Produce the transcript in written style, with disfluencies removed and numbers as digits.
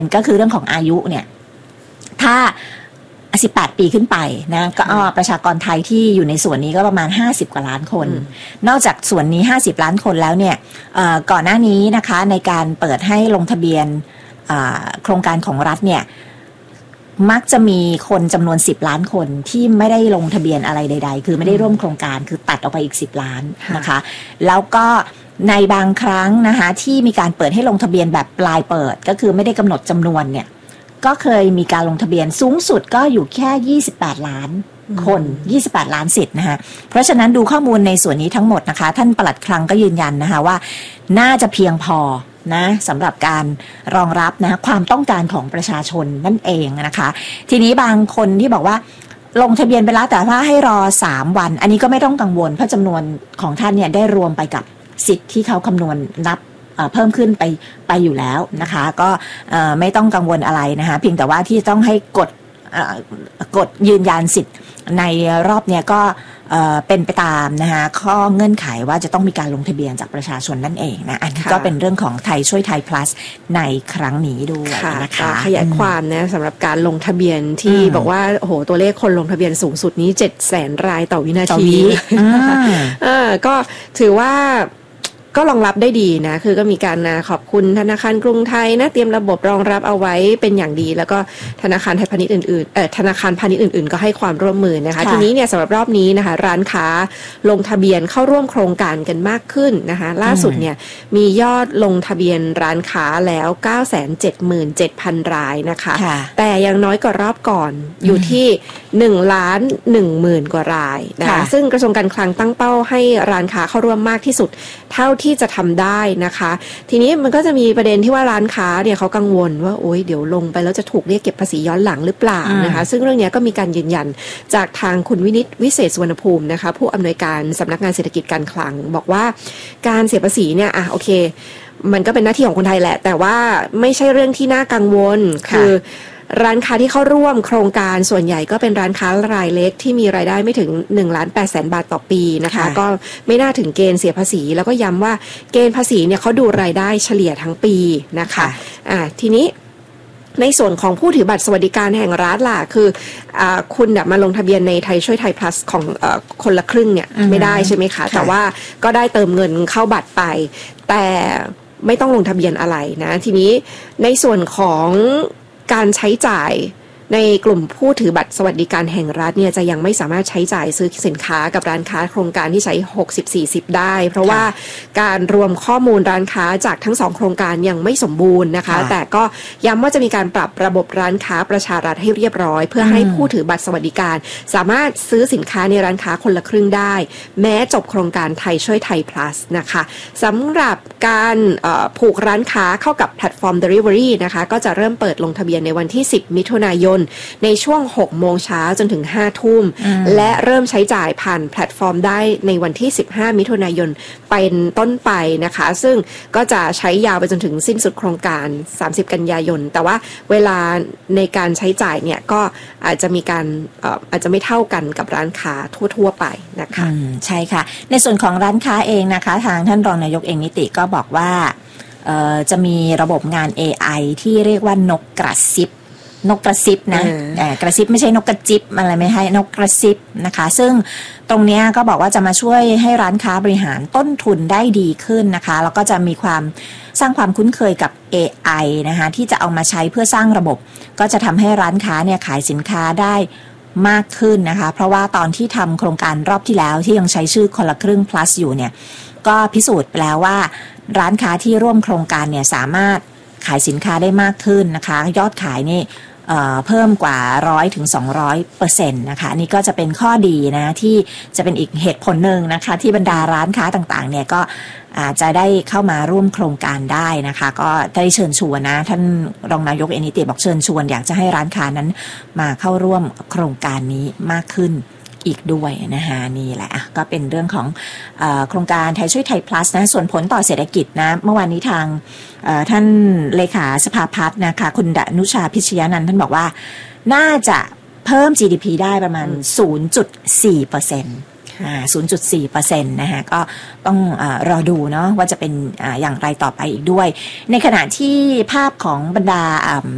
ก็คือเรื่องของอายุเนี่ยถ้า18 ปีขึ้นไปนะก็ประชากรไทยที่อยู่ในส่วนนี้ก็ประมาณ50 กว่าล้านคนนอกจากส่วนนี้50 ล้านคนแล้วเนี่ยก่อนหน้านี้นะคะในการเปิดให้ลงทะเบียนโครงการของรัฐเนี่ยมักจะมีคนจำนวน10 ล้านคนที่ไม่ได้ลงทะเบียนอะไรใดๆคือไม่ได้ร่วมโครงการคือตัดออกไปอีก10 ล้านนะคะแล้วก็ในบางครั้งนะคะที่มีการเปิดให้ลงทะเบียนแบบปลายเปิดก็คือไม่ได้กำหนดจำนวนเนี่ยก็เคยมีการลงทะเบียนสูงสุดก็อยู่แค่28 ล้านคน28 ล้านสิทธิ์นะคะเพราะฉะนั้นดูข้อมูลในส่วนนี้ทั้งหมดนะคะท่านปลัดคลังก็ยืนยันนะคะว่าน่าจะเพียงพอนะสำหรับการรองรับนะความต้องการของประชาชนนั่นเองนะคะทีนี้บางคนที่บอกว่าลงทะเบียนไปแล้วแต่ว่าให้รอ3 วันอันนี้ก็ไม่ต้องกังวลเพราะจำนวนของท่านเนี่ยได้รวมไปกับสิทธิ์ที่เขาคำนวณนับเพิ่มขึ้นไปอยู่แล้วนะคะก็ไม่ต้องกังวลอะไรนะคะเพียงแต่ว่าที่ต้องให้กดยืนยันสิทธิ์ในรอบเนี้ยก็เป็นไปตามนะคะข้อเงื่อนไขว่าจะต้องมีการลงทะเบียนจากประชาชนนั่นเองนะอันนี้ก็เป็นเรื่องของไทยช่วยไทย plus ในครั้งนี้ด้วยนะคะขยายความนะสำหรับการลงทะเบียนที่บอกว่าโอ้โหตัวเลขคนลงทะเบียนสูงสุดนี้700,000 รายต่อวินาทีก็ถือว่าก็รองรับได้ดีนะคือก็มีการขอบคุณธนาคารกรุงไทยนะเตรียมระบบรองรับเอาไว้เป็นอย่างดีแล้วก็ธนาคารไทยพาณิชย์อื่นๆธนาคารพาณิชย์อื่นๆก็ให้ความร่วมมือนะคะทีนี้เนี่ยสำหรับรอบนี้นะคะร้านค้าลงทะเบียนเข้าร่วมโครงการกันมากขึ้นนะคะล่าสุดเนี่ยมียอดลงทะเบียนร้านค้าแล้ว 977,000 รายนะคะแต่ยังน้อยกว่ารอบก่อนอยู่ที่ 1,10,000 กว่ารายนะคะซึ่งกระทรวงการคลังตั้งเป้าให้ร้านค้าเข้าร่วมมากที่สุดเท่าที่จะทำได้นะคะทีนี้มันก็จะมีประเด็นที่ว่าร้านค้าเนี่ยเขากังวลว่าโอ๊ยเดี๋ยวลงไปแล้วจะถูกเรียกเก็บภาษีย้อนหลังหรือเปล่านะคะซึ่งเรื่องนี้ก็มีการยืนยันจากทางคุณวินิตวิเศษสุวรรณภูมินะคะผู้อำนวยการสำนักงานเศรษฐกิจการคลังบอกว่าการเสียภาษีเนี่ยโอเคมันก็เป็นหน้าที่ของคนไทยแหละแต่ว่าไม่ใช่เรื่องที่น่ากังวลคือร้านค้าที่เข้าร่วมโครงการส่วนใหญ่ก็เป็นร้านค้ารายเล็กที่มีรายได้ไม่ถึง 1,800,000 บาทต่อปีนะคะก็ไม่น่าถึงเกณฑ์เสียภาษีแล้วก็ย้ำว่าเกณฑ์ภาษีเนี่ยเขาดูรายได้เฉลี่ยทั้งปีนะคะทีนี้ในส่วนของผู้ถือบัตรสวัสดิการแห่งรัฐล่ะคือคุณมาลงทะเบียนในไทยช่วยไทย plus ของคนละครึ่งเนี่ยไม่ได้ใช่ไหมคะแต่ว่าก็ได้เติมเงินเข้าบัตรไปแต่ไม่ต้องลงทะเบียนอะไรนะทีนี้ในส่วนของการใช้จ่ายในกลุ่มผู้ถือบัตรสวัสดิการแห่งรัฐเนี่ยจะยังไม่สามารถใช้จ่ายซื้อสินค้ากับร้านค้าโครงการที่ใช้ 60-40 ได้เพราะว่าการรวมข้อมูลร้านค้าจากทั้ง2โครงการยังไม่สมบูรณ์นะคะแต่ก็ย้ำว่าจะมีการปรับระบบร้านค้าประชารัฐให้เรียบร้อยเพื่อให้ผู้ถือบัตรสวัสดิการสามารถซื้อสินค้าในร้านค้าคนละครึ่งได้แม้จบโครงการไทยช่วยไทย plus นะคะสำหรับการผูกร้านค้าเข้ากับแพลตฟอร์ม Delivery นะคะก็จะเริ่มเปิดลงทะเบียนในวันที่10 มิถุนายนในช่วง 6 โมงเช้าจนถึง 5 ทุ่มและเริ่มใช้จ่ายผ่านแพลตฟอร์มได้ในวันที่15 มิถุนายนเป็นต้นไปนะคะซึ่งก็จะใช้ยาวไปจนถึงสิ้นสุดโครงการ30 กันยายนแต่ว่าเวลาในการใช้จ่ายเนี่ยก็อาจจะมีการอาจจะไม่เท่ากันกับร้านค้าทั่วๆไปนะคะใช่ค่ะในส่วนของร้านค้าเองนะคะทางท่านรองนายกเองนิติก็บอกว่าจะมีระบบงาน AI ที่เรียกว่านกกระซิบนะกระซิบไม่ใช่นกกระจิบอะไรไม่ให้นกกระซิบนะคะซึ่งตรงนี้ก็บอกว่าจะมาช่วยให้ร้านค้าบริหารต้นทุนได้ดีขึ้นนะคะแล้วก็จะมีความสร้างความคุ้นเคยกับ AI นะคะที่จะเอามาใช้เพื่อสร้างระบบก็จะทำให้ร้านค้าเนี่ยขายสินค้าได้มากขึ้นนะคะเพราะว่าตอนที่ทำโครงการรอบที่แล้วที่ยังใช้ชื่อคนละครึ่ง plus อยู่เนี่ยก็พิสูจน์ไปแล้วว่าร้านค้าที่ร่วมโครงการเนี่ยสามารถขายสินค้าได้มากขึ้นนะคะยอดขายนี่เพิ่มกว่า 100-200% นะคะนี่ก็จะเป็นข้อดีนะที่จะเป็นอีกเหตุผลหนึ่งนะคะที่บรรดาร้านค้าต่างๆเนี่ยก็อาจจะได้เข้ามาร่วมโครงการได้นะคะก็ได้เชิญชวนนะท่านรองนายกเอนิติบอกเชิญชวนอยากจะให้ร้านค้านั้นมาเข้าร่วมโครงการนี้มากขึ้นอีกด้วยนะคะนี่แหละก็เป็นเรื่องของโครงการไทยช่วยไทย plus นะส่วนผลต่อเศรษฐกิจนะเมื่อวานนี้ทางท่านเลขาสภาพัฒน์นะคะคุณดนุชาพิชยานันท์ท่านบอกว่าน่าจะเพิ่ม GDP ได้ประมาณ 0.4%0.4% นะคะก็ต้องรอดูเนาะว่าจะเป็นอย่างไรต่อไปอีกด้วยในขณะที่ภาพของบรรดา